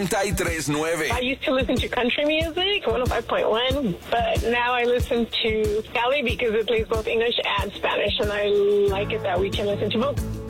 93.9. I used to listen to country music, 105.1, but now I listen to Cali because it plays both English and Spanish, and I like it that we can listen to both.